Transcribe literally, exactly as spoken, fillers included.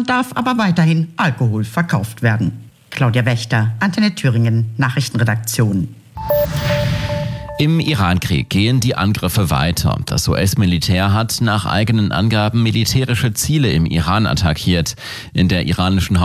Laden darf aber weiterhin Alkohol verkauft werden. Claudia Wächter, Antenne Thüringen, Nachrichtenredaktion. Im Irankrieg gehen die Angriffe weiter. Das U S-Militär hat nach eigenen Angaben militärische Ziele im Iran attackiert. In der iranischen